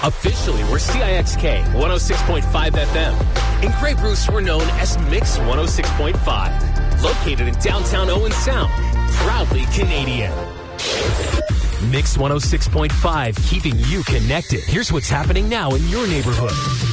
Officially, we're CIXK 106.5 FM. In Grey Bruce, we're known as Mix 106.5. Located in downtown Owen Sound. Proudly Canadian. Mix 106.5, keeping you connected. Here's what's happening now in your neighborhood.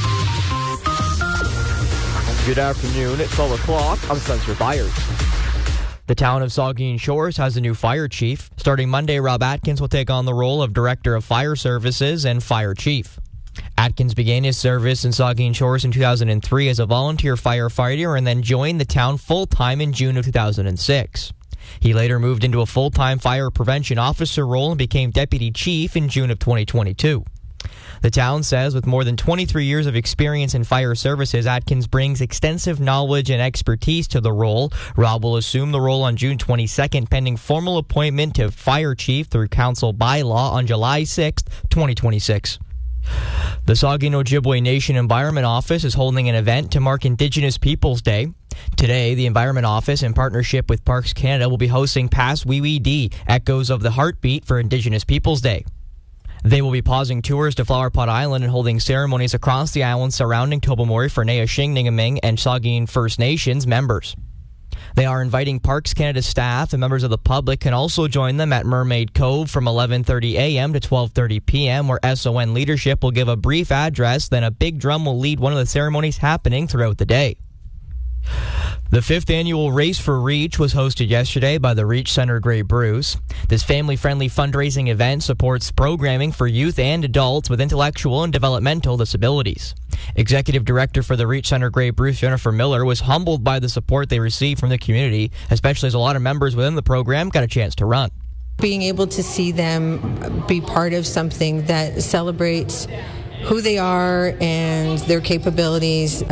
Good afternoon. At 12 o'clock, I'm Spencer Byers. The town of Saugeen Shores has a new fire chief. Starting Monday, Rob Atkins will take on the role of Director of Fire Services and Fire Chief. Atkins began his service in Saugeen Shores in 2003 as a volunteer firefighter and then joined the town full-time in June of 2006. He later moved into a full-time fire prevention officer role and became deputy chief in June of 2022. The town says with more than 23 years of experience in fire services, Atkins brings extensive knowledge and expertise to the role. Rob will assume the role on June 22nd, pending formal appointment to fire chief through council bylaw on July 6th, 2026. The Saugeen Ojibwe Nation Environment Office is holding an event to mark Indigenous Peoples Day. Today, the Environment Office, in partnership with Parks Canada, will be hosting Pass Wee Wee Dee, Echoes of the Heartbeat for Indigenous Peoples Day. They will be pausing tours to Flower Pot Island and holding ceremonies across the island surrounding Tobermory for Nehishing and Saugeen First Nations members. They are inviting Parks Canada staff and members of the public can also join them at Mermaid Cove from 11:30 a.m. to 12:30 p.m., where SON leadership will give a brief address, then a big drum will lead one of the ceremonies happening throughout the day. The 5th annual Race for Reach was hosted yesterday by the Reach Center Grey Bruce. This family-friendly fundraising event supports programming for youth and adults with intellectual and developmental disabilities. Executive Director for the Reach Center Grey Bruce, Jennifer Miller, was humbled by the support they received from the community, especially as a lot of members within the program got a chance to run. Being able to see them be part of something that celebrates who they are and their capabilities,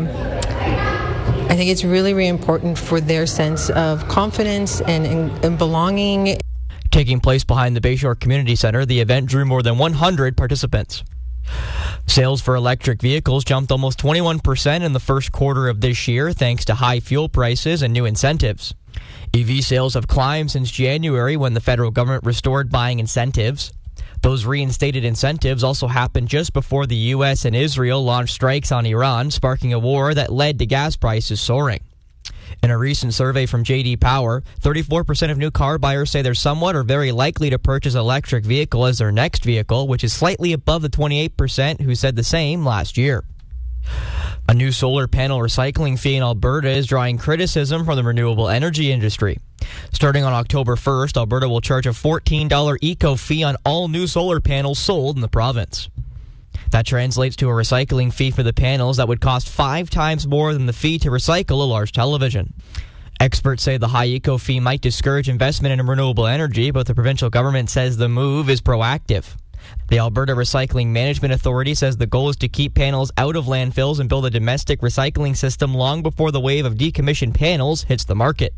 I think it's really, really important for their sense of confidence and belonging. Taking place behind the Bayshore Community Center, the event drew more than 100 participants. Sales for electric vehicles jumped almost 21% in the first quarter of this year thanks to high fuel prices and new incentives. EV sales have climbed since January when the federal government restored buying incentives. Those reinstated incentives also happened just before the U.S. and Israel launched strikes on Iran, sparking a war that led to gas prices soaring. In a recent survey from J.D. Power, 34% of new car buyers say they're somewhat or very likely to purchase an electric vehicle as their next vehicle, which is slightly above the 28% who said the same last year. A new solar panel recycling fee in Alberta is drawing criticism from the renewable energy industry. Starting on October 1st, Alberta will charge a $14 eco fee on all new solar panels sold in the province. That translates to a recycling fee for the panels that would cost 5 times more than the fee to recycle a large television. Experts say the high eco fee might discourage investment in renewable energy, but the provincial government says the move is proactive. The Alberta Recycling Management Authority says the goal is to keep panels out of landfills and build a domestic recycling system long before the wave of decommissioned panels hits the market.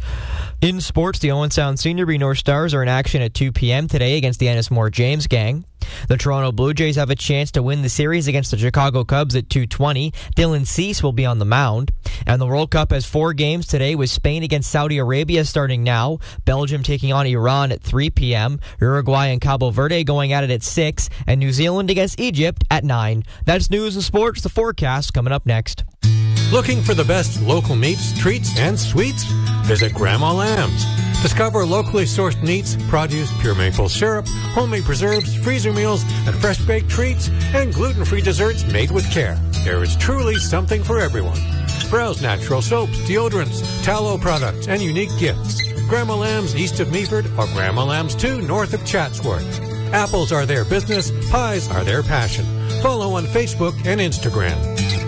In sports, the Owen Sound Senior B North Stars are in action at 2 p.m. today against the Ennismore James gang. The Toronto Blue Jays have a chance to win the series against the Chicago Cubs at 2:20. Dylan Cease will be on the mound. And the World Cup has 4 games today, with Spain against Saudi Arabia starting now, Belgium taking on Iran at 3 p.m., Uruguay and Cabo Verde going at it at 6, and New Zealand against Egypt at 9. That's news and sports. The forecast coming up next. Looking for the best local meats, treats, and sweets? Visit Grandma Lamb's. Discover locally sourced meats, produce, pure maple syrup, homemade preserves, freezer meals, and fresh-baked treats, and gluten-free desserts made with care. There is truly something for everyone. Browse natural soaps, deodorants, tallow products, and unique gifts. Grandma Lamb's east of Meaford or Grandma Lamb's 2 north of Chatsworth. Apples are their business, pies are their passion. Follow on Facebook and Instagram.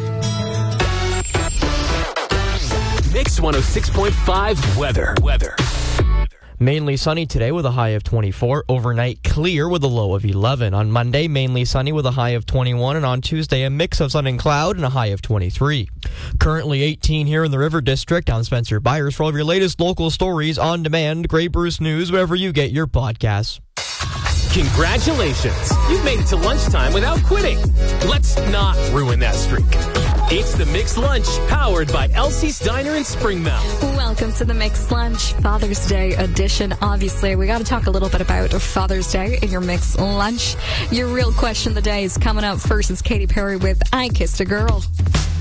Mix 106.5 weather. Mainly sunny today with a high of 24. Overnight clear with a low of 11. On Monday, mainly sunny with a high of 21. And on Tuesday, a mix of sun and cloud and a high of 23. Currently 18 here in the River District. I'm Spencer Byers. For all of your latest local stories on demand, Grey Bruce News, wherever you get your podcasts. Congratulations! You've made it to lunchtime without quitting. Let's not ruin that streak. It's the Mixed Lunch, powered by Elsie's Diner in Springmount. Welcome to the Mixed Lunch Father's Day edition. Obviously, we got to talk a little bit about Father's Day in your Mixed Lunch. Your real question of the day is coming up first. It's Katy Perry with I Kissed a Girl.